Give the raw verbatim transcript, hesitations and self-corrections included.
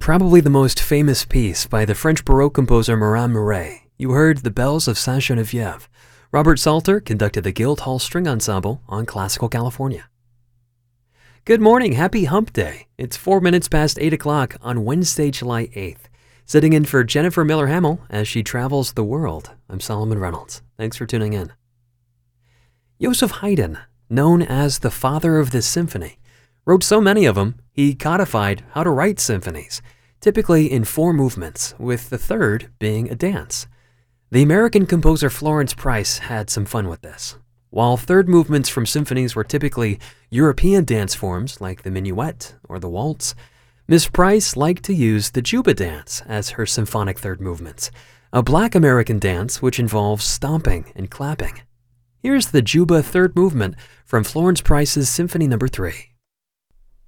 Probably the most famous piece by the French Baroque composer Marin Murray. You heard The Bells of Saint-Geneviève. Robert Salter conducted the Guildhall String Ensemble on Classical California. Good morning, happy hump day. It's four minutes past eight o'clock on Wednesday, July eighth. Sitting in for Jennifer Miller-Hamill as she travels the world. I'm Solomon Reynolds. Thanks for tuning in. Joseph Haydn, known as the father of the symphony, wrote so many of them, he codified how to write symphonies, typically in four movements, with the third being a dance. The American composer Florence Price had some fun with this. While third movements from symphonies were typically European dance forms like the minuet or the waltz, Miss Price liked to use the Juba dance as her symphonic third movements, a Black American dance which involves stomping and clapping. Here's the Juba third movement from Florence Price's Symphony Number three.